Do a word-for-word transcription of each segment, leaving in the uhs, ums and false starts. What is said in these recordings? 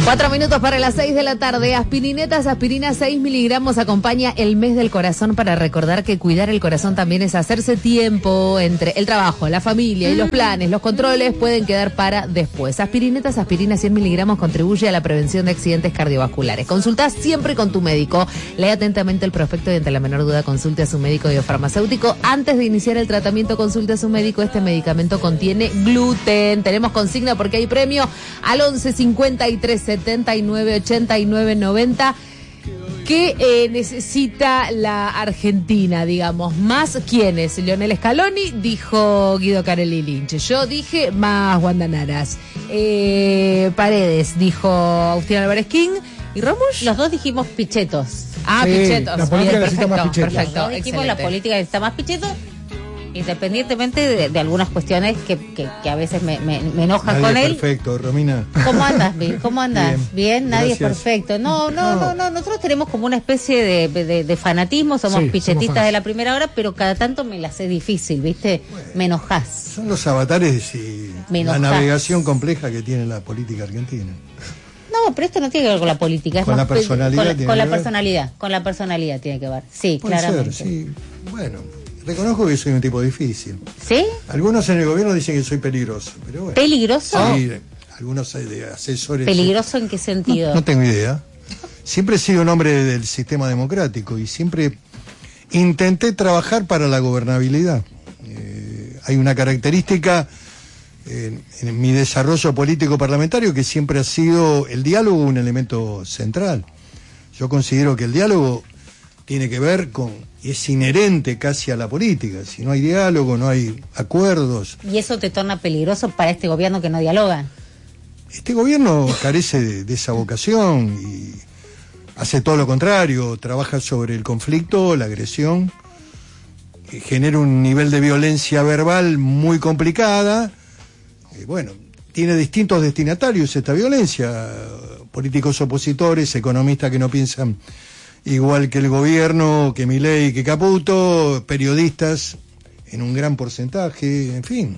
Cuatro minutos para las seis de la tarde. Aspirinetas, aspirina seis miligramos acompaña el mes del corazón para recordar que cuidar el corazón también es hacerse tiempo entre el trabajo, la familia y los planes. Los controles pueden quedar para después. Aspirinetas, aspirina cien miligramos contribuye a la prevención de accidentes cardiovasculares. Consulta siempre con tu médico. Lee atentamente el prospecto y ante la menor duda consulte a su médico biofarmacéutico. Antes de iniciar el tratamiento consulte a su médico. Este medicamento contiene gluten. Tenemos consigna porque hay premio al once cincuenta y tres setenta y nueve ochenta y nueve noventa. ¿Qué eh, necesita la Argentina, digamos? ¿Más quiénes? Lionel Scaloni, dijo Guido Carelli Lynch. Yo dije más Guandanaras. Eh, Paredes, dijo Agustín Álvarez King. ¿Y Romush? Los dos dijimos pichetos. Ah, sí, pichetos. La política necesita más pichetos. Perfecto, Los dos dijimos excelente. la política necesita más pichetos. Independientemente de, de algunas cuestiones que, que, que a veces me, me, me enoja Nadie con es él. perfecto, Romina. ¿Cómo andas, Bill? ¿Cómo andas? Bien, Bien, nadie gracias. es perfecto. No, no, no, no, nosotros tenemos como una especie de, de, de fanatismo, somos Sí, pichetistas somos fans. de la primera hora, pero cada tanto me la hace difícil, ¿viste? Me enojás. Son los avatares y Me la enojás. navegación compleja que tiene la política argentina. No, pero esto no tiene que ver con la política. Es Con más la personalidad Con la, tiene con la que ver. personalidad, con la personalidad tiene que ver. Sí, Puede claramente. ser, sí. Bueno, reconozco que soy un tipo difícil. ¿Sí? Algunos en el gobierno dicen que soy peligroso, pero bueno. ¿Peligroso? Sí, algunos de asesores. ¿Peligroso en qué sentido? No, no tengo idea. Siempre he sido un hombre del sistema democrático y siempre intenté trabajar para la gobernabilidad. Eh, hay una característica en, en mi desarrollo político parlamentario que siempre ha sido el diálogo un elemento central. Yo considero que el diálogo tiene que ver con, y es inherente casi a la política. Si no hay diálogo, no hay acuerdos. ¿Y eso te torna peligroso para este gobierno que no dialoga? Este gobierno carece de, de esa vocación y hace todo lo contrario, trabaja sobre el conflicto, la agresión, eh, genera un nivel de violencia verbal muy complicada. Eh, bueno, tiene distintos destinatarios esta violencia, políticos opositores, economistas que no piensan igual que el gobierno, que Milei, que Caputo, periodistas en un gran porcentaje, en fin.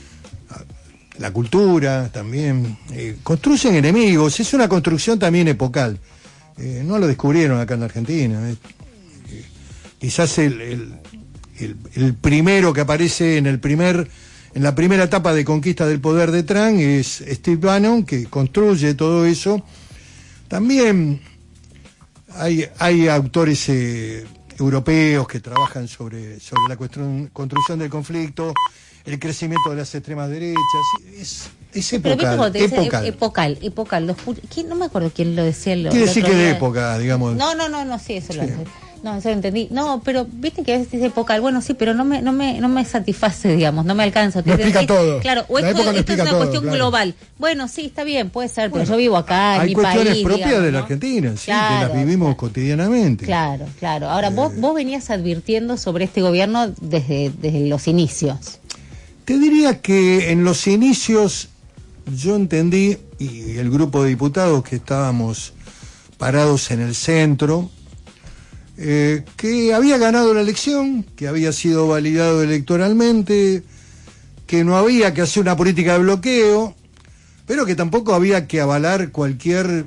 La cultura también, eh, construyen enemigos, es una construcción también epocal. Eh, no lo descubrieron acá en la Argentina. Eh, eh, quizás el, el, el, el primero que aparece en el primer, en la primera etapa de conquista del poder de Trump es Steve Bannon, que construye todo eso. También hay, hay autores eh, europeos que trabajan sobre, sobre la cuestión, construcción del conflicto, el crecimiento de las extremas derechas, es, es Pero viste cuando epocal, te dicen epocal. ep- epocal, epocal, lo escucho- ¿quién? No me acuerdo quién lo decía. Lo, Quiere el decir otro que de día. época, digamos. No, no, no, no, sí, eso lo Sí. hace. No, eso lo entendí. No, pero viste que a veces dice epocal. Bueno, sí, pero no me, no me, no me satisface, digamos, no me alcanza. No explica Sí, todo. Claro, o La esto, época no esto es explica una todo, cuestión claro. global. Bueno, sí, está bien, puede ser, pero Bueno, yo vivo acá, en hay mi cuestiones país. propias digamos, de la ¿no? Argentina, sí, Claro, que las vivimos claro. cotidianamente. Claro, claro. Ahora, vos, vos venías advirtiendo sobre este gobierno desde, desde los inicios. Te diría que en los inicios yo entendí, y el grupo de diputados que estábamos parados en el centro, eh, que había ganado la elección, que había sido validado electoralmente, que no había que hacer una política de bloqueo, pero que tampoco había que avalar cualquier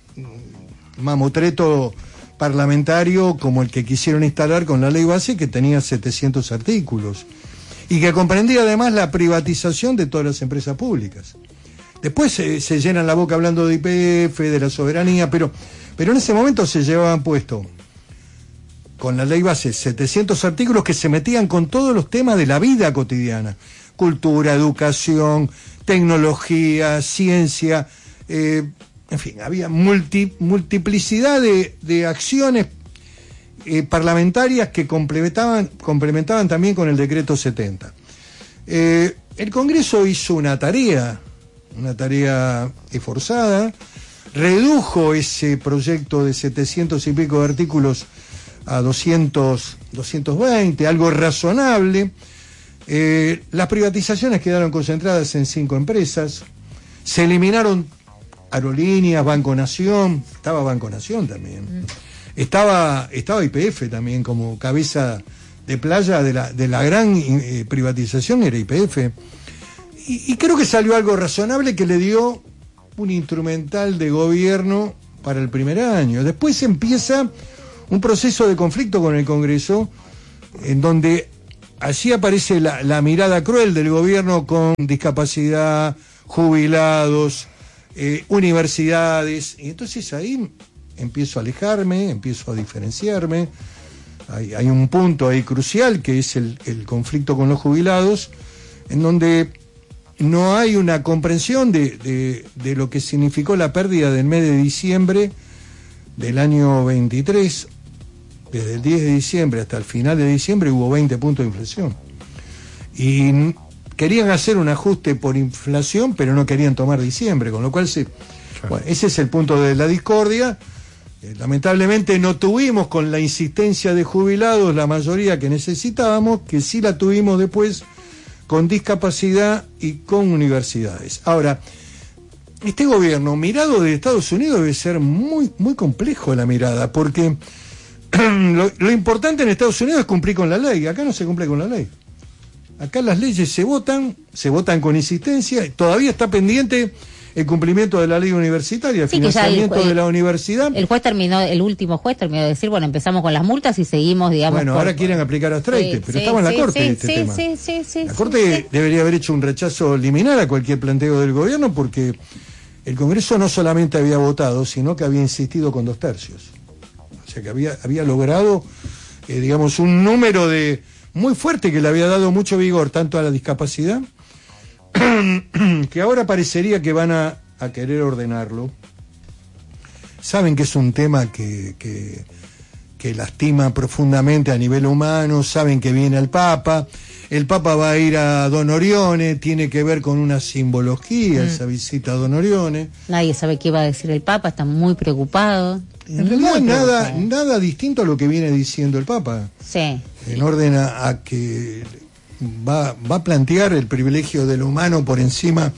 mm, mamotreto parlamentario como el que quisieron instalar con la ley base, que tenía setecientos artículos y que comprendía además la privatización de todas las empresas públicas. Después se, se llenan la boca hablando de I P F, de la soberanía, pero, pero en ese momento se llevaban puesto con la ley base setecientos artículos que se metían con todos los temas de la vida cotidiana: cultura, educación, tecnología, ciencia, eh, en fin, había multi, multiplicidad de, de acciones eh, parlamentarias que complementaban, complementaban también con el decreto setenta. Eh, el Congreso hizo una tarea, una tarea esforzada, redujo ese proyecto de setecientos y pico de artículos a doscientos, doscientos veinte, algo razonable. Eh, las privatizaciones quedaron concentradas en cinco empresas, se eliminaron aerolíneas, Banco Nación, estaba Banco Nación también, mm. estaba, estaba Y P F también como cabeza de playa de la, de la gran eh, privatización, era Y P F, y, y creo que salió algo razonable que le dio un instrumental de gobierno para el primer año. Después empieza un proceso de conflicto con el Congreso, en donde allí aparece la, la mirada cruel del gobierno con discapacidad, jubilados, eh, universidades, y entonces ahí empiezo a alejarme, empiezo a diferenciarme. Hay, hay un punto ahí crucial que es el, el conflicto con los jubilados, en donde no hay una comprensión de, de, de lo que significó la pérdida del mes de diciembre del año veintitrés. Desde el diez de diciembre hasta el final de diciembre hubo veinte puntos de inflación. Y querían hacer un ajuste por inflación, pero no querían tomar diciembre, con lo cual se, bueno, ese es el punto de la discordia. Eh, lamentablemente no tuvimos con la insistencia de jubilados la mayoría que necesitábamos, que sí la tuvimos después con discapacidad y con universidades. Ahora, este gobierno, mirado de Estados Unidos, debe ser muy, muy complejo la mirada, porque lo, lo importante en Estados Unidos es cumplir con la ley. Acá no se cumple con la ley. Acá las leyes se votan, se votan con insistencia, todavía está pendiente el cumplimiento de la ley universitaria, el sí, financiamiento el, el, de la universidad. El juez terminó, el último juez terminó de decir, bueno, empezamos con las multas y seguimos, digamos. Bueno, por, ahora quieren aplicar a Streite, sí, pero sí, estamos en la sí, Corte sí, de este sí, tema. Sí, sí, sí, la Corte sí, sí. debería haber hecho un rechazo liminal a cualquier planteo del gobierno, porque el Congreso no solamente había votado, sino que había insistido con dos tercios. O sea que había, había logrado, eh, digamos, un número de muy fuerte que le había dado mucho vigor tanto a la discapacidad, que ahora parecería que van a, a querer ordenarlo. Saben que es un tema que, que, que lastima profundamente a nivel humano, saben que viene el Papa, el Papa va a ir a Don Orione, tiene que ver con una simbología mm. esa visita a Don Orione. Nadie sabe qué va a decir el Papa, está muy preocupado. En realidad nada, nada distinto a lo que viene diciendo el Papa. Sí. En orden a, a que va, va a plantear el privilegio del humano por encima.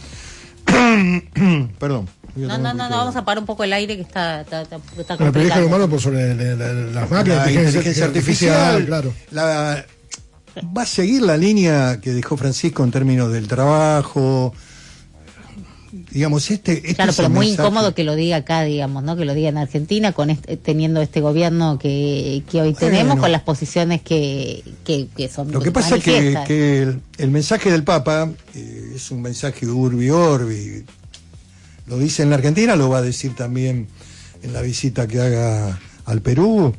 Perdón. No, no, no, no, vamos a parar un poco el aire que está, está, está, está el privilegio del humano por sobre la, la, las máquinas, la inteligencia artificial. artificial claro. La, va a seguir la línea que dejó Francisco en términos del trabajo. Digamos, este, este claro, es pero muy mensaje. incómodo que lo diga acá, digamos, ¿no? Que lo diga en Argentina, con este, teniendo este gobierno que, que hoy tenemos, bueno, con las posiciones que, que, que son. Lo que pasa es que, que el, el mensaje del Papa eh, es un mensaje urbi orbi. Lo dice en la Argentina, lo va a decir también en la visita que haga al Perú.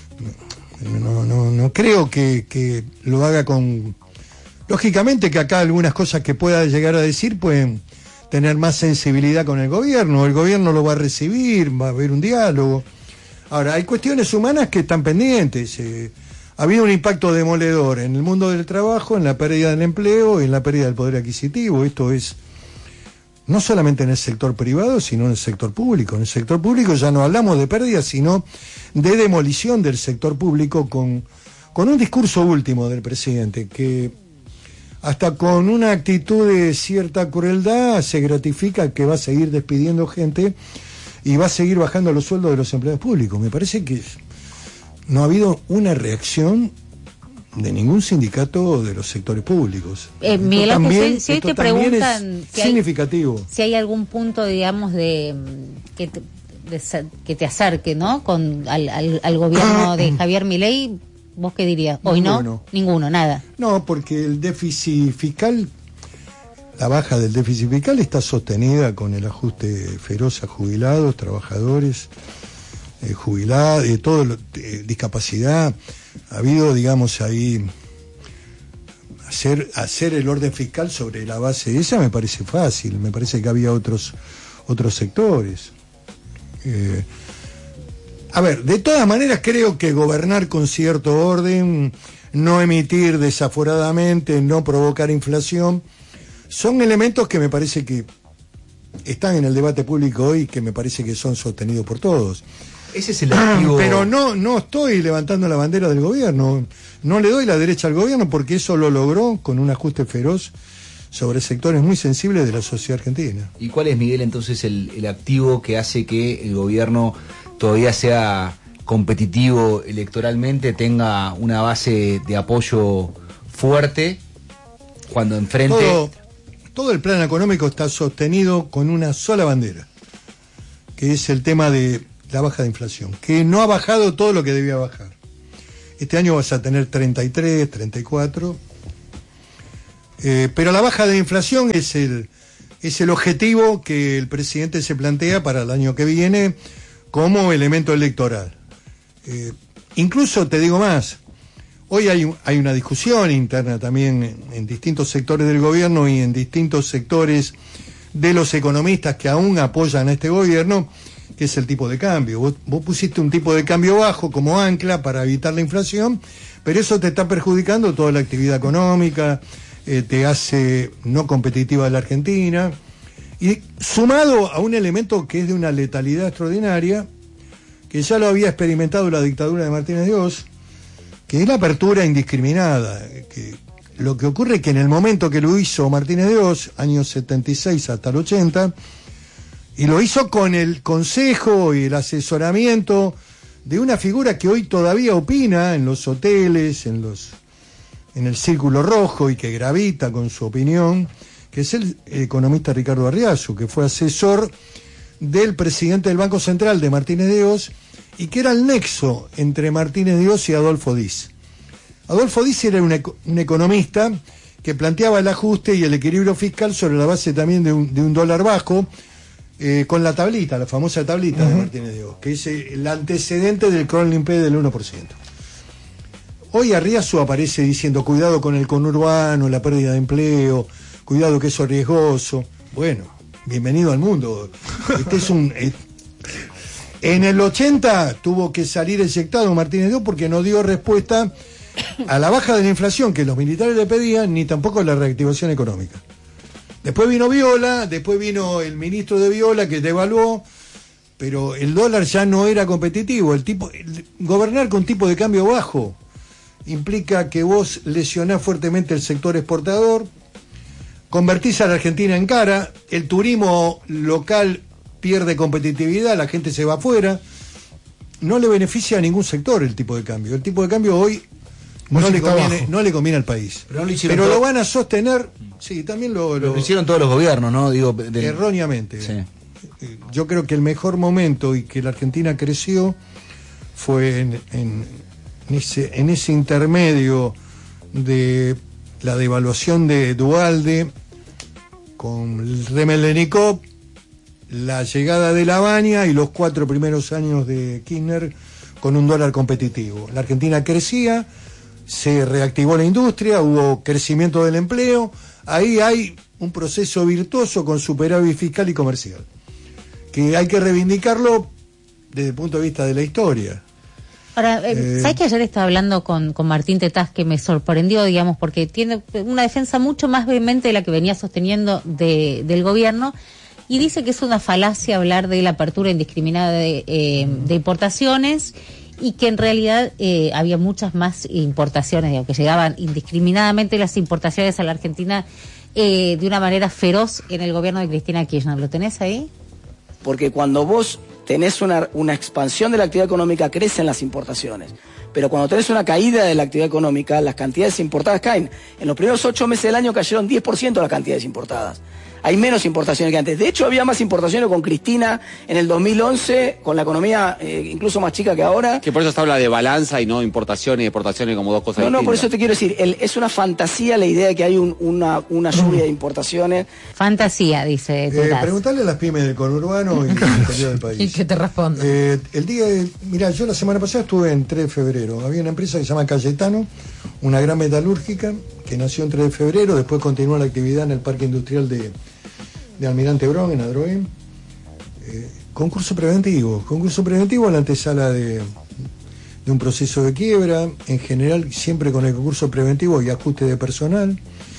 No, no, no creo que, que lo haga con. Lógicamente que acá algunas cosas que pueda llegar a decir pueden tener más sensibilidad con el gobierno, el gobierno lo va a recibir, va a haber un diálogo. Ahora, hay cuestiones humanas que están pendientes. Eh, ha habido un impacto demoledor en el mundo del trabajo, en la pérdida del empleo y en la pérdida del poder adquisitivo. Esto es no solamente en el sector privado, sino en el sector público. En el sector público ya no hablamos de pérdida, sino de demolición del sector público con, con un discurso último del presidente que hasta con una actitud de cierta crueldad se gratifica que va a seguir despidiendo gente y va a seguir bajando los sueldos de los empleados públicos. Me parece que no ha habido una reacción de ningún sindicato de los sectores públicos. Eh, Miguel Ángel, si, si hoy te preguntan si significativo. Hay, si hay algún punto, digamos, de que te, de, que te acerque, ¿no? Con al, al, al gobierno de Javier Milei, ¿vos qué dirías? Hoy Ninguno. no, ninguno, nada. No, porque el déficit fiscal, la baja del déficit fiscal está sostenida con el ajuste feroz a jubilados, trabajadores, eh, jubilados, eh, todo lo, eh, discapacidad. Ha habido, digamos, ahí hacer hacer el orden fiscal sobre la base de esa me parece fácil. Me parece que había otros otros sectores. Eh, A ver, de todas maneras creo que gobernar con cierto orden, no emitir desaforadamente, no provocar inflación, son elementos que me parece que están en el debate público hoy, que me parece que son sostenidos por todos. Ese es el activo. Pero no, no estoy levantando la bandera del gobierno, no le doy la derecha al gobierno porque eso lo logró con un ajuste feroz sobre sectores muy sensibles de la sociedad argentina. ¿Y cuál es, Miguel, entonces el, el activo que hace que el gobierno todavía sea competitivo electoralmente, tenga una base de apoyo fuerte cuando enfrente? Todo, todo el plan económico está sostenido con una sola bandera, que es el tema de la baja de inflación, que no ha bajado todo lo que debía bajar. Este año vas a tener treinta y tres, treinta y cuatro, eh, pero la baja de inflación es el, es el objetivo que el presidente se plantea para el año que viene como elemento electoral. Eh, incluso te digo más, hoy hay, hay una discusión interna también en, en distintos sectores del gobierno y en distintos sectores de los economistas que aún apoyan a este gobierno, que es el tipo de cambio. Vos, vos pusiste un tipo de cambio bajo como ancla para evitar la inflación, pero eso te está perjudicando toda la actividad económica, eh, te hace no competitiva la Argentina, y sumado a un elemento que es de una letalidad extraordinaria, que ya lo había experimentado la dictadura de Martínez de Oz, que es la apertura indiscriminada. Que lo que ocurre es que en el momento que lo hizo Martínez de Oz, años setenta y seis hasta el ochenta, y lo hizo con el consejo y el asesoramiento de una figura que hoy todavía opina en los hoteles, en los en el círculo rojo y que gravita con su opinión, que es el economista Ricardo Arriazu, que fue asesor del presidente del Banco Central de Martínez de Oz y que era el nexo entre Martínez de Oz y Adolfo Diz. Adolfo Diz era un, eco, un economista que planteaba el ajuste y el equilibrio fiscal sobre la base también de un, de un dólar bajo, eh, con la tablita, la famosa tablita uh-huh. de Martínez de Oz, que es el antecedente del Cronlin P del uno por ciento. Hoy Arriazu aparece diciendo cuidado con el conurbano, la pérdida de empleo, cuidado que eso es riesgoso. Bueno, bienvenido al mundo. Este es un... Eh, en el ochenta tuvo que salir eyectado Martínez de Oz porque no dio respuesta a la baja de la inflación que los militares le pedían, ni tampoco a la reactivación económica. Después vino Viola, después vino el ministro de Viola que devaluó, pero el dólar ya no era competitivo. El tipo, el, gobernar con tipo de cambio bajo implica que vos lesionás fuertemente el sector exportador, convertís a la Argentina en cara, el turismo local pierde competitividad, la gente se va afuera, no le beneficia a ningún sector el tipo de cambio. El tipo de cambio hoy no le, conviene, no le conviene al país. Pero, no lo, Pero lo van a sostener, sí, también lo, lo, lo hicieron todos los gobiernos, ¿no? Digo, del... Erróneamente. Sí. Yo creo que el mejor momento y que la Argentina creció fue en, en, en, ese, en ese intermedio de la devaluación de Duhalde con Remeldenikov, la llegada de La Baña y los cuatro primeros años de Kirchner con un dólar competitivo. La Argentina crecía, se reactivó la industria, hubo crecimiento del empleo, ahí hay un proceso virtuoso con superávit fiscal y comercial, que hay que reivindicarlo desde el punto de vista de la historia. Ahora, eh, ¿sabes que ayer estaba hablando con, con Martín Tetaz, que me sorprendió, digamos, porque tiene una defensa mucho más vehemente de la que venía sosteniendo de, del gobierno, y dice que es una falacia hablar de la apertura indiscriminada de, eh, de importaciones, y que en realidad eh, había muchas más importaciones, digamos, que llegaban indiscriminadamente las importaciones a la Argentina eh, de una manera feroz en el gobierno de Cristina Kirchner. ¿Lo tenés ahí? Porque cuando vos tenés una, una expansión de la actividad económica, crecen las importaciones. Pero cuando tenés una caída de la actividad económica, las cantidades importadas caen. En los primeros ocho meses del año cayeron diez por ciento las cantidades importadas. Hay menos importaciones que antes. De hecho, había más importaciones con Cristina en el dos mil once, con la economía eh, incluso más chica que ahora. Que por eso se habla de balanza y no importaciones y exportaciones como dos cosas no, distintas. No, por eso te quiero decir, el, es una fantasía la idea de que hay un, una, una lluvia de importaciones. Fantasía, dice eh, Tetaz. Preguntarle a las pymes del conurbano y del interior del país. Y que te responda. Eh, el día de, mira, yo la semana pasada estuve en tres de febrero. Había una empresa que se llama Cayetano, una gran metalúrgica, que nació en tres de febrero, después continuó la actividad en el Parque Industrial de... de Almirante Brown en Adrogué, eh, concurso preventivo, concurso preventivo a la antesala de, de un proceso de quiebra, en general siempre con el concurso preventivo y ajuste de personal,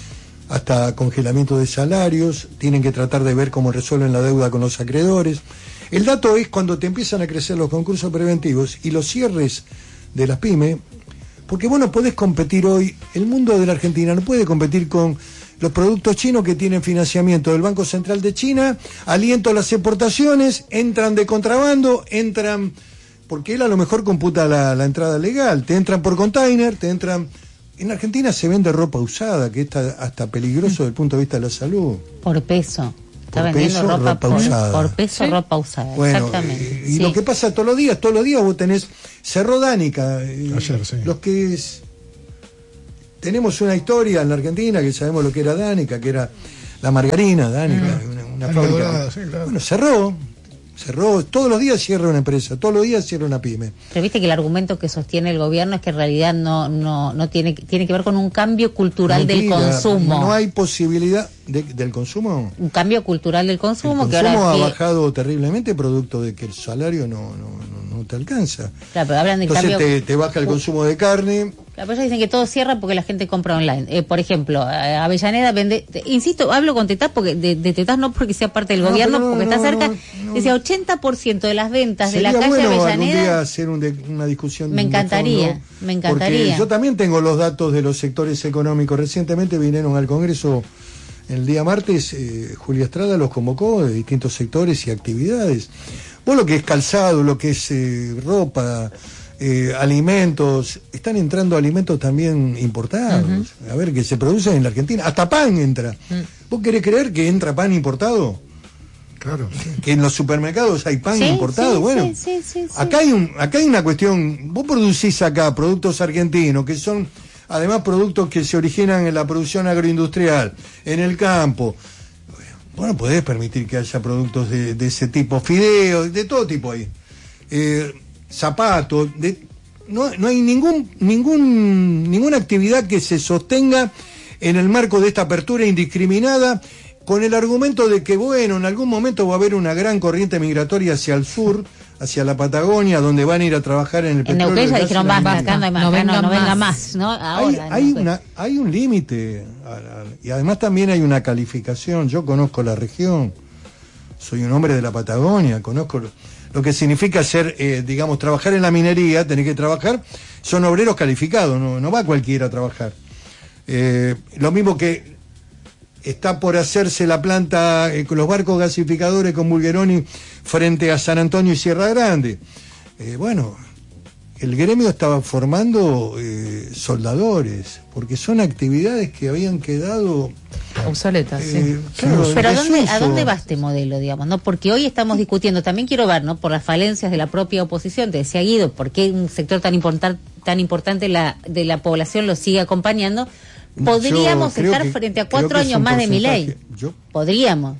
hasta congelamiento de salarios, tienen que tratar de ver cómo resuelven la deuda con los acreedores. El dato es cuando te empiezan a crecer los concursos preventivos y los cierres de las pymes, porque vos no podés competir hoy, el mundo de la Argentina no puede competir con los productos chinos que tienen financiamiento del Banco Central de China, aliento a las exportaciones, entran de contrabando, entran, porque él a lo mejor computa la, la entrada legal, te entran por container, te entran en Argentina se vende ropa usada, que está hasta peligroso desde el punto de vista de la salud. Por peso. Está Por vendiendo peso, ropa, ropa por, usada. por peso, Sí. ropa usada. Bueno, exactamente. y Sí. lo que pasa todos los días, todos los días vos tenés, cerró Danica. eh, Ayer, sí. Los que es- tenemos una historia en la Argentina que sabemos lo que era Danica, que era la margarina Danica, una, una Danica fábrica. dorada, sí, claro. Bueno, cerró, cerró, todos los días cierra una empresa, todos los días cierra una pyme. Pero viste que el argumento que sostiene el gobierno es que en realidad no no no tiene tiene que ver con un cambio cultural Mentira, del consumo. No hay posibilidad de- del consumo. Un cambio cultural del consumo El que consumo ahora ha sí- bajado terriblemente producto de que el salario no, no, no, no te alcanza. Claro, pero hablan del Entonces cambio. te, te baja el consumo de carne. Claro, pero ellos dicen que todo cierra porque la gente compra online. Eh, por ejemplo, eh, Avellaneda vende, te- insisto, hablo con Tetaz porque de, de Tetaz no porque sea parte del No, gobierno, pero no, porque está no, cerca. no, no. Dice ochenta por ciento de las ventas Sería de la calle bueno algún Avellaneda. día hacer un de- una discusión. Me de encantaría, fondo, me encantaría. Porque yo también tengo los datos de los sectores económicos. Recientemente vinieron al Congreso el día martes, eh, Julia Estrada los convocó de distintos sectores y actividades. Vos lo que es calzado, lo que es eh, ropa, eh, alimentos, están entrando alimentos también importados. A ver, que se producen en la Argentina. Hasta pan entra. ¿Vos querés creer que entra pan importado? Claro. Que en los supermercados hay pan Sí, importado. sí, Bueno, sí, sí, sí, sí. acá hay un, acá hay una cuestión. Vos producís acá productos argentinos que son además productos que se originan en la producción agroindustrial, en el campo. Vos no podés permitir que haya productos de, de ese tipo, fideos, de todo tipo ahí. Eh, zapatos, de, no, no hay ningún, ningún, ninguna actividad que se sostenga en el marco de esta apertura indiscriminada, con el argumento de que, bueno, en algún momento va a haber una gran corriente migratoria hacia el sur, hacia la Patagonia, donde van a ir a trabajar en el En petróleo. Neuquén el ya gas y dijeron la basta, minería. acá no hay más, No acá no, vengan no venga más. más, ¿no? Hay, Ahora, hay, no. una, hay un límite, a- a- y además también hay una calificación. Yo conozco la región, soy un hombre de la Patagonia, conozco lo, lo que significa ser, eh, digamos, trabajar en la minería, tener que trabajar, son obreros calificados, no, no va cualquiera a trabajar. Eh, lo mismo que está por hacerse la planta eh, con los barcos gasificadores con Bulgeroni frente a San Antonio y Sierra Grande. Eh, bueno, el gremio estaba formando eh, soldadores, porque son actividades que habían quedado... Obsoletas, sí. eh, claro, en Pero ¿a dónde, ¿a desuso. dónde va este modelo, digamos? ¿No? Porque hoy estamos discutiendo, también quiero ver, ¿no? Por las falencias de la propia oposición, te decía Guido, ¿por qué un sector tan importante tan importante la, de la población lo sigue acompañando? Podríamos Yo creo estar que- frente a creo cuatro que es años un más de Milei. porcentaje. Yo, Podríamos.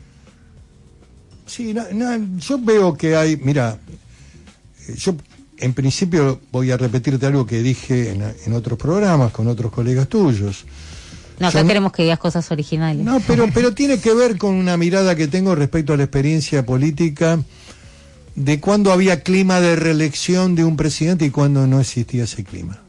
sí, no, no, yo veo que hay, mira, eh, yo en principio voy a repetirte algo que dije en, en otros programas con otros colegas tuyos. No, acá Yo no- queremos que digas cosas originales. No, pero, pero tiene que ver con una mirada que tengo respecto a la experiencia política de cuando había clima de reelección de un presidente y cuando no existía ese clima.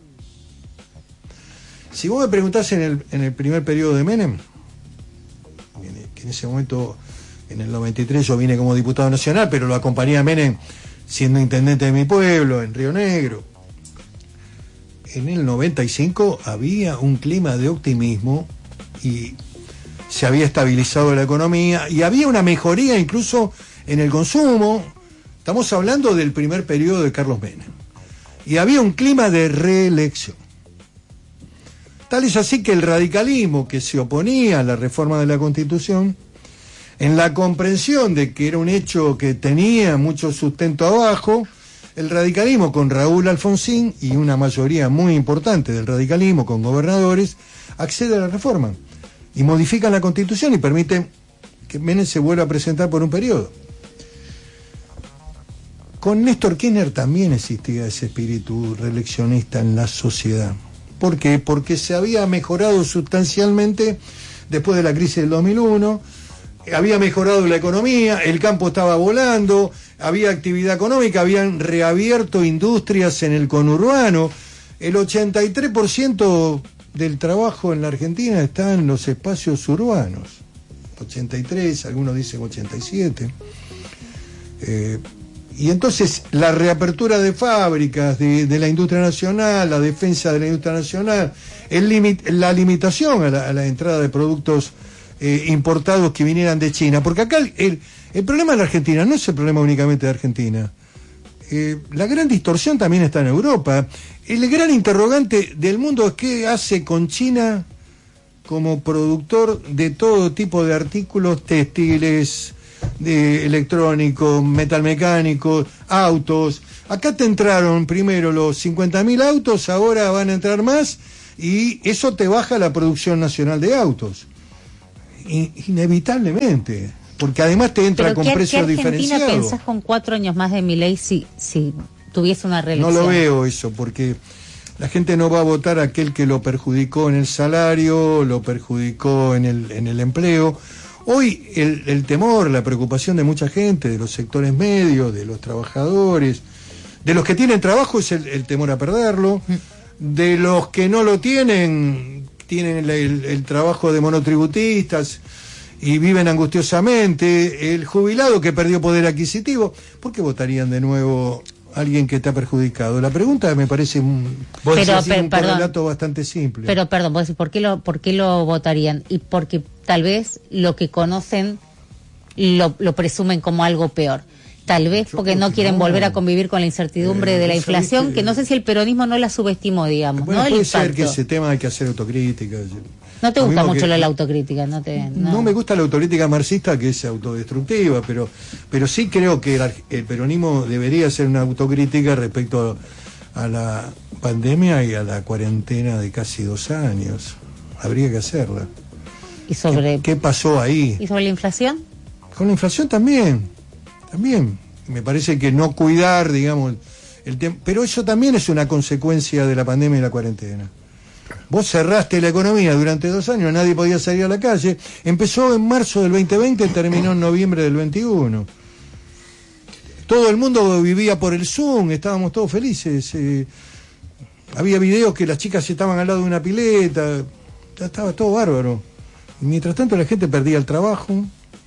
Si vos me preguntás en el, en el primer periodo de Menem, que en ese momento, en el noventa y tres, yo vine como diputado nacional, pero lo acompañé a Menem siendo intendente de mi pueblo, en Río Negro. En el noventa y cinco había un clima de optimismo y se había estabilizado la economía y había una mejoría incluso en el consumo. Estamos hablando del primer periodo de Carlos Menem. Y había un clima de reelección. Tal es así que el radicalismo que se oponía a la reforma de la Constitución, en la comprensión de que era un hecho que tenía mucho sustento abajo, el radicalismo con Raúl Alfonsín y una mayoría muy importante del radicalismo con gobernadores, accede a la reforma y modifican la Constitución y permiten que Menem se vuelva a presentar por un periodo. Con Néstor Kirchner también existía ese espíritu reeleccionista en la sociedad. ¿Por qué? Porque se había mejorado sustancialmente después de la crisis del dos mil uno, había mejorado la economía, el campo estaba volando, había actividad económica, habían reabierto industrias en el conurbano. El ochenta y tres por ciento del trabajo en la Argentina está en los espacios urbanos. ochenta y tres, algunos dicen ochenta y siete. Eh, y entonces la reapertura de fábricas de, de la industria nacional, la defensa de la industria nacional, el limit, la limitación a la, a la entrada de productos eh, importados que vinieran de China, porque acá el, el, el problema de la Argentina no es el problema únicamente de Argentina. Eh, la gran distorsión también está en Europa. El gran interrogante del mundo es qué hace con China como productor de todo tipo de artículos textiles, de electrónicos, metalmecánicos, autos. Acá te entraron primero los cincuenta mil autos, ahora van a entrar más, y eso te baja la producción nacional de autos. In- inevitablemente, porque además te entra Pero con ¿qué, precios ¿qué Argentina diferenciados. pensás con cuatro años más de Milei si, si tuviese una No reelección? lo veo eso, porque la gente no va a votar a aquel que lo perjudicó en el salario, lo perjudicó en el, en el empleo. Hoy el, el temor, la preocupación de mucha gente, de los sectores medios, de los trabajadores, de los que tienen trabajo es el, el temor a perderlo, de los que no lo tienen, tienen el, el, el trabajo de monotributistas y viven angustiosamente, el jubilado que perdió poder adquisitivo. ¿Por qué votarían de nuevo a alguien que está perjudicado? La pregunta me parece un, Pero, decís, per- un perdón. correlato bastante simple. Pero perdón, vos decís, ¿por qué lo, por qué lo votarían? Y porque tal vez lo que conocen lo, lo presumen como algo peor. Tal vez Yo porque creo no que quieren no. volver a convivir con la incertidumbre Eh, de la vos sabés inflación, que- que no sé si el peronismo no la subestimó, digamos, Bueno, ¿no? El puede ser impacto. que ese tema hay que hacer autocrítica. No te Lo gusta mismo mucho que- lo de la autocrítica, no te... No. No, me gusta la autocrítica marxista, que es autodestructiva, pero, pero sí creo que el, el peronismo debería hacer una autocrítica respecto a, a la pandemia y a la cuarentena de casi dos años. Habría que hacerla. ¿Y sobre, ¿Qué, qué pasó ahí? ¿Y sobre la inflación? Con la inflación también, también. Me parece que no cuidar, digamos, el tiempo. Pero eso también es una consecuencia de la pandemia y la cuarentena. Vos cerraste la economía durante dos años, nadie podía salir a la calle. Empezó en marzo del veinte veinte, terminó en noviembre del veintiuno. Todo el mundo vivía por el Zoom, estábamos todos felices. Eh, había videos que las chicas estaban al lado de una pileta, ya estaba todo bárbaro. Y mientras tanto la gente perdía el trabajo,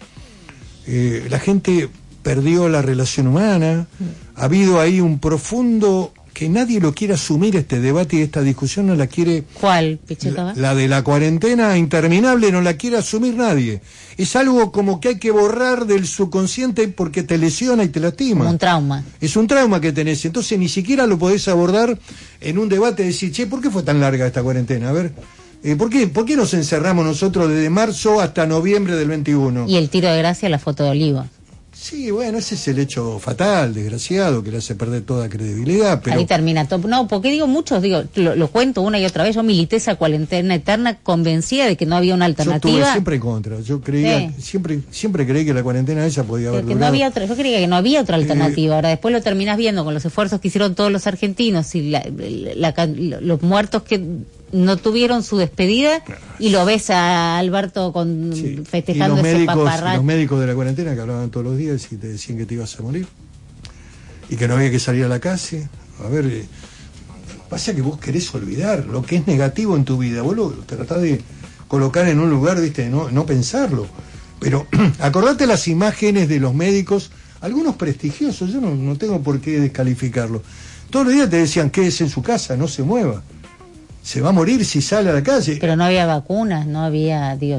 eh, la gente perdió la relación humana. Ha habido ahí un profundo, que nadie lo quiere asumir, este debate y esta discusión no la quiere. ¿Cuál, Pichetto? La, la de la cuarentena interminable no la quiere asumir nadie. Es algo como que hay que borrar del subconsciente porque te lesiona y te lastima. Como un trauma. Es un trauma que tenés, entonces ni siquiera lo podés abordar en un debate de decir, che, ¿por qué fue tan larga esta cuarentena? A ver, eh, ¿por qué, ¿por qué nos encerramos nosotros desde marzo hasta noviembre del veintiuno? Y el tiro de gracia, la foto de Oliva. Sí, bueno, ese es el hecho fatal, desgraciado, que le hace perder toda credibilidad, pero... Ahí termina todo. No, porque digo muchos, digo, lo, lo cuento una y otra vez, yo milité esa cuarentena eterna convencida de que no había una Yo alternativa. estuve siempre en contra, yo creía, Sí. siempre siempre creí que la cuarentena esa podía haber Que no durado. había otra, yo creía que no había otra alternativa. Ahora después lo terminás viendo con los esfuerzos que hicieron todos los argentinos y la, la, la, los muertos que no tuvieron su despedida y lo ves a Alberto con Sí. festejando y los ese médicos, paparracho. los médicos de la cuarentena que hablaban todos los días y te decían que te ibas a morir y que no había que salir a la calle. A ver, eh, pasa que vos querés olvidar lo que es negativo en tu vida, vos lo tratás de colocar en un lugar, viste, no, no pensarlo, pero acordate las imágenes de los médicos, algunos prestigiosos, yo no, no tengo por qué descalificarlo, todos los días te decían quédese en su casa, no se mueva, se va a morir si sale a la calle. Pero no había vacunas, no había, digo,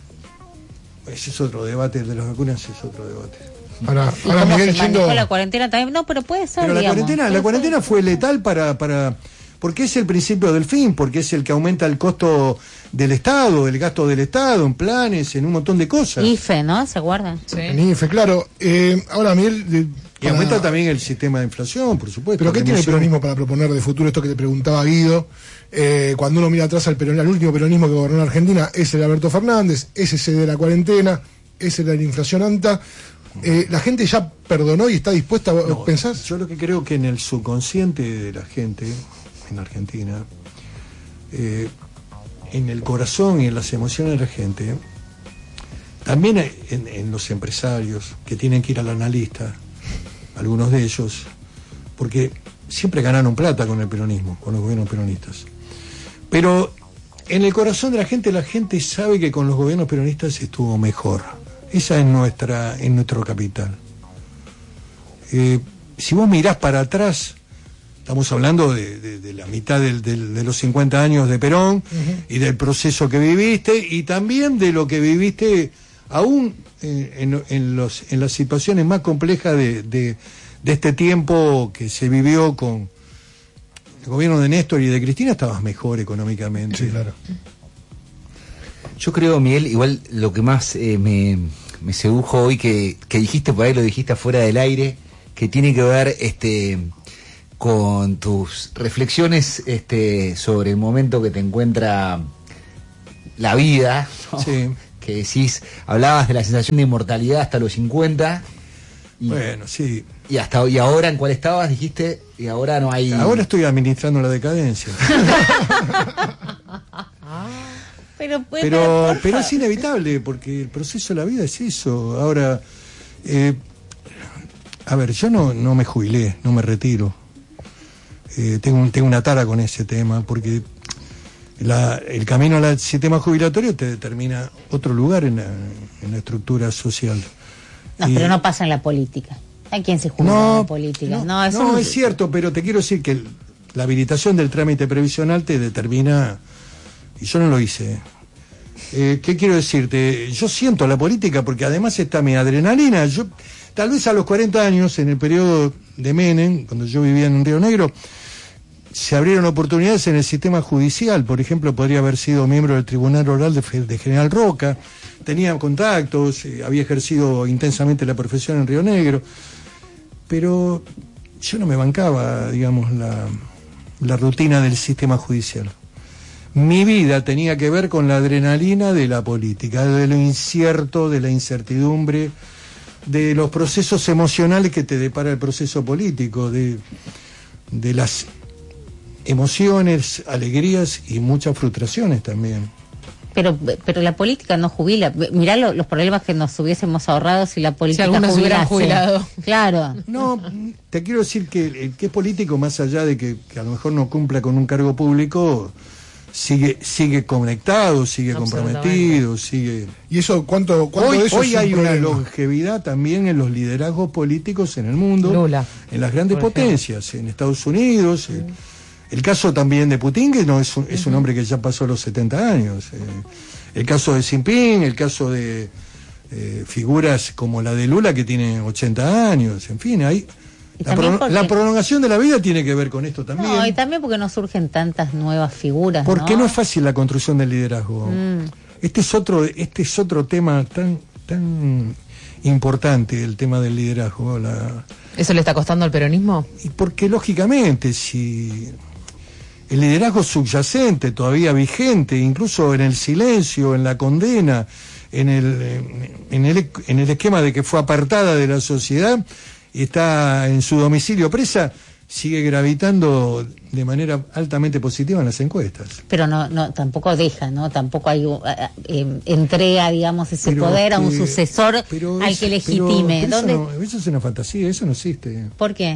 Ese es otro debate, el de las vacunas es otro debate. Ahora, ¿y ahora cómo Miguel, se manejó yendo... la cuarentena también? No, pero puede ser, Pero la digamos. cuarentena, la Puede cuarentena ser. fue letal para, para, porque es el principio del fin, porque es el que aumenta el costo del Estado, el gasto del Estado, en planes, en un montón de cosas. I F E, ¿no? ¿Se acuerdan? En I F E, claro. Eh, ahora, Miguel... de- Y para- aumenta también el sistema de inflación, por supuesto. ¿Pero qué la tiene el emoción. peronismo para proponer de futuro? Esto que te preguntaba Guido. Eh, cuando uno mira atrás al peronismo, al último peronismo que gobernó Argentina, es el de Alberto Fernández, ese es el de la cuarentena, ese es el de la inflación alta. Eh, ¿La gente ya perdonó y está dispuesta a No, pensar? yo lo que creo que en el subconsciente de la gente, en Argentina, eh, en el corazón y en las emociones de la gente, también en, en los empresarios que tienen que ir al analista, algunos de ellos, porque siempre ganaron plata con el peronismo, con los gobiernos peronistas. Pero en el corazón de la gente, la gente sabe que con los gobiernos peronistas estuvo mejor. Esa es nuestra, es nuestro capital. Eh, si vos mirás para atrás, estamos hablando de, de, de la mitad del, del, de los cincuenta años de Perón, uh-huh, y del proceso que viviste, y también de lo que viviste aún eh, en, en, los, en las situaciones más complejas de, de, de este tiempo que se vivió con el gobierno de Néstor y de Cristina, estabas mejor económicamente. Sí, claro. Yo creo, Miguel, igual lo que más eh, me, me sedujo hoy que, que dijiste por ahí, lo dijiste afuera del aire, que tiene que ver este con tus reflexiones este sobre el momento que te encuentra la vida, ¿no? Sí. Que decís, hablabas de la sensación de inmortalidad hasta los cincuenta. Y, bueno, sí. Y hasta y ahora en cuál estabas, dijiste, y ahora no hay... Ahora estoy administrando la decadencia. Pero, pues, pero, pero, pero es inevitable, porque el proceso de la vida es eso. Ahora, eh, a ver, yo no, no me jubilé, no me retiro. Eh, tengo, tengo una tara con ese tema, porque la, el camino al sistema jubilatorio te determina otro lugar en la, en la estructura social. No, y, pero no pasa en la política. ¿A quién se jubila no, en la política? No, no, eso no un... es cierto, pero te quiero decir que el, la habilitación del trámite previsional te determina, y yo no lo hice. Eh, ¿Qué quiero decirte? Yo siento la política porque además está mi adrenalina. Yo, tal vez a los cuarenta años, en el periodo de Menem, cuando yo vivía en Río Negro, se abrieron oportunidades en el sistema judicial. Por ejemplo, podría haber sido miembro del Tribunal Oral de, de General Roca, tenía contactos, eh, había ejercido intensamente la profesión en Río Negro, pero yo no me bancaba, digamos, la, la rutina del sistema judicial. Mi vida tenía que ver con la adrenalina de la política, de lo incierto, de la incertidumbre, de los procesos emocionales que te depara el proceso político, de, de las emociones, alegrías y muchas frustraciones también. Pero pero la política no jubila. Mirá lo, los problemas que nos hubiésemos ahorrado si la política si algunos hubieran jubilado. Claro. No, te quiero decir que el que es político, más allá de que, que a lo mejor no cumpla con un cargo público, sigue sigue conectado, sigue comprometido, sigue... ¿Y eso cuánto, cuánto hoy, de eso hoy es hay un una problema? longevidad también en los liderazgos políticos en el mundo, Lula, en las grandes potencias, en Estados Unidos. Uh-huh. el, el caso también de Putin, que no es un, es un hombre que ya pasó los setenta años. Eh, el caso de Xi Jinping, el caso de eh, figuras como la de Lula, que tiene ochenta años, en fin, hay... La, pro, porque... la prolongación de la vida tiene que ver con esto también. No, y también porque no surgen tantas nuevas figuras. Porque no, no es fácil la construcción del liderazgo. Mm. Este es otro, este es otro tema tan, tan importante, el tema del liderazgo. La... ¿Eso le está costando al peronismo? Y porque lógicamente, si el liderazgo subyacente, todavía vigente, incluso en el silencio, en la condena, en el, en el, en el esquema de que fue apartada de la sociedad, y está en su domicilio presa, sigue gravitando de manera altamente positiva en las encuestas. Pero no, no tampoco deja, ¿no? Tampoco hay eh, entrega, digamos, ese pero poder que, a un sucesor al es, que legitime. Pero, pero ¿Dónde? Eso, no, eso es una fantasía, eso no existe. ¿Por qué?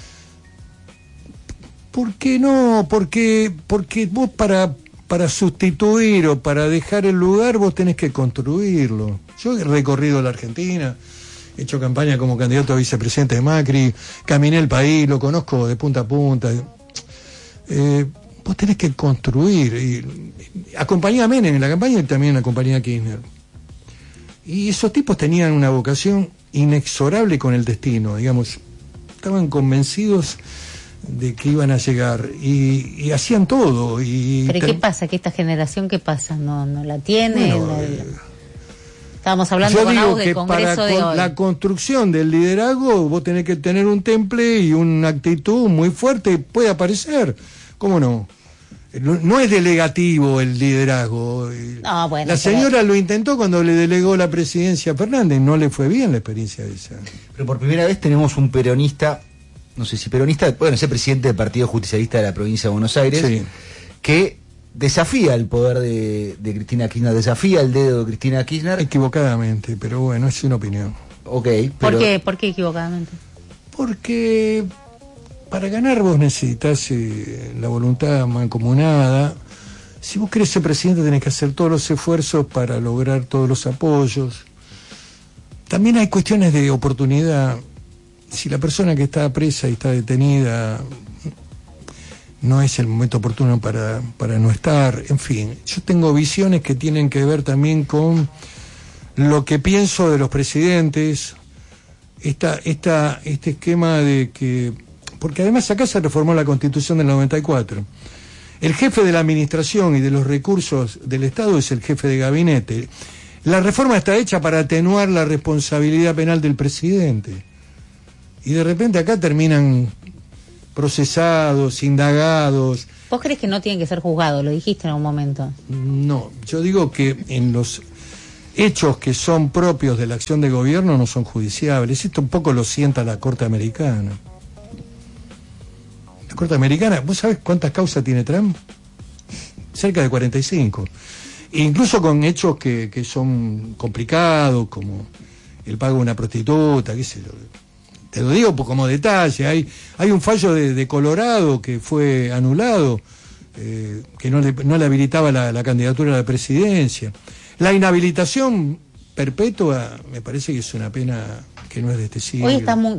¿Por qué no? Porque, porque vos para, para sustituir o para dejar el lugar, vos tenés que construirlo. Yo he recorrido la Argentina, he hecho campaña como candidato a vicepresidente de Macri, caminé el país, lo conozco de punta a punta. Eh, vos tenés que construir. Y, acompañé a Menem en la campaña y también acompañé a Kirchner. Y esos tipos tenían una vocación inexorable con el destino, digamos. Estaban convencidos de que iban a llegar y, y hacían todo. Y ¿Pero qué pasa? ¿Que esta generación qué pasa? ¿No, no la tiene? Bueno, no, eh, Estábamos hablando Yo con digo Agus del que Congreso para de con hoy. La construcción del liderazgo vos tenés que tener un temple y una actitud muy fuerte, puede aparecer, ¿cómo no? No es delegativo el liderazgo. No, bueno, la señora pero... lo intentó cuando le delegó la presidencia a Fernández, no le fue bien la experiencia esa. Pero por primera vez tenemos un peronista, no sé si peronista, bueno, ese presidente del Partido Justicialista de la provincia de Buenos Aires, sí, que desafía el poder de, de Cristina Kirchner, desafía el dedo de Cristina Kirchner. Equivocadamente, pero bueno, es una opinión. Ok. Pero... ¿Por qué? ¿Por qué equivocadamente? Porque para ganar vos necesitas eh, la voluntad mancomunada. Si vos querés ser presidente tenés que hacer todos los esfuerzos para lograr todos los apoyos. También hay cuestiones de oportunidad. Si la persona que está presa y está detenida no es el momento oportuno para, para no estar, en fin. Yo tengo visiones que tienen que ver también con lo que pienso de los presidentes, esta, esta, este esquema de que, porque además acá se reformó la Constitución del noventa y cuatro. El jefe de la administración y de los recursos del Estado es el jefe de gabinete. La reforma está hecha para atenuar la responsabilidad penal del presidente. Y de repente acá terminan procesados, indagados. ¿Vos crees que no tienen que ser juzgados? Lo dijiste en un momento. No, yo digo que en los hechos que son propios de la acción de gobierno no son judiciables. Esto un poco lo sienta la Corte Americana. La Corte Americana, ¿vos sabés cuántas causas tiene Trump? Cerca de cuarenta y cinco. E incluso con hechos que, que son complicados, como el pago de una prostituta, qué sé yo. Te lo digo como detalle. Hay, hay un fallo de, de Colorado que fue anulado, eh, que no le, no le habilitaba la, la candidatura a la presidencia. La inhabilitación perpetua me parece que es una pena que no es de este siglo. Hoy está muy,